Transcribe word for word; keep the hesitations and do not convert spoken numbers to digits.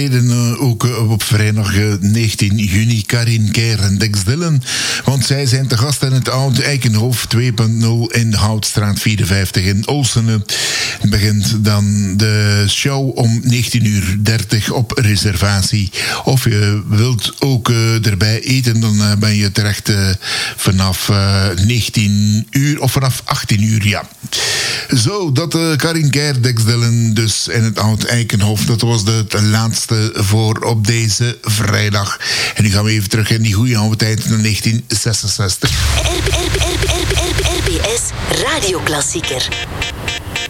Ook op vrijdag negentien juni Karin Keir en Dex Dillon. Want zij zijn te gast in het Oud Eikenhof twee punt nul in Houtstraat vierenvijftig in Olsene. Begint dan de show om negentien uur dertig op reservatie. Of je wilt ook uh, erbij eten, dan uh, ben je terecht uh, vanaf uh, negentien uur of vanaf achttien uur, ja. Zo, dat uh, Karin Keir, Dex Dillon dus in het Oud Eikenhof. Dat was de, de laatste voor op deze vrijdag. En nu gaan we even terug in die goede oude tijd naar negentien zesenzestig. R B S Radioklassieker.